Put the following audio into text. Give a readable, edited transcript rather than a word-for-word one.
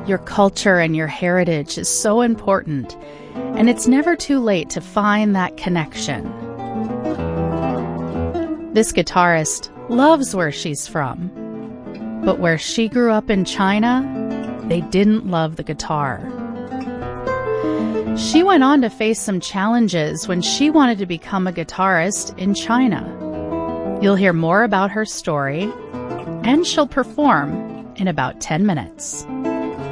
Your culture and your heritage is so important, and it's never too late to find that connection. This guitarist loves where she's from, but where she grew up in China, they didn't love the guitar. She went on to face some challenges when she wanted to become a guitarist in China. You'll hear more about her story, and she'll perform in about 10 minutes.